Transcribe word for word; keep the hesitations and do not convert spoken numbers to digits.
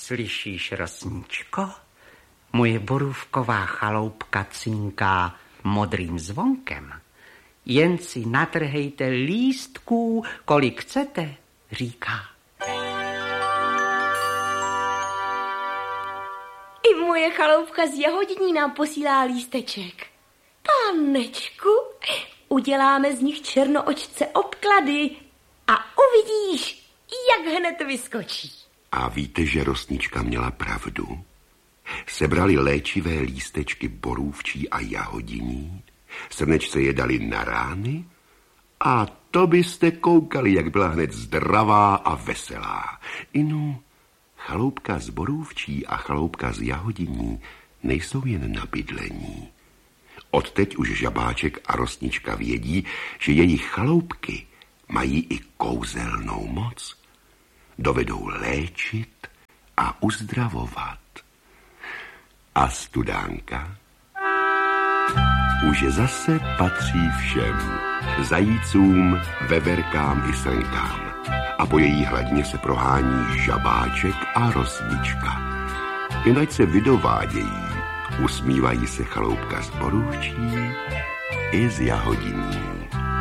Slyšíš, rosničko? Moje borůvková chaloupka cinká modrým zvonkem. Jen si natrhejte lístků, kolik chcete, říká. I moje chaloupka z jahodiní nám posílá lísteček. Panečku, uděláme z nich černoočce obklady a uvidíš, jak hned vyskočí. A víte, že rosnička měla pravdu? Sebrali léčivé lístečky borůvčí a jahodiní, srnečce je dali na rány a to byste koukali, jak byla hned zdravá a veselá. Inu, chaloupka z borůvčí a chaloupka z jahodiní nejsou jen na bydlení. Odteď už žabáček a rosnička vědí, že jejich chaloupky mají i kouzelnou moc. Dovedou léčit a uzdravovat. A studánka už zase patří všem. Zajícům, veverkám i srnkám. A po její hladině se prohání žabáček a rosnička. Jen ať se vydovádějí, usmívají se chaloupka z borůvčí i z jahodiní.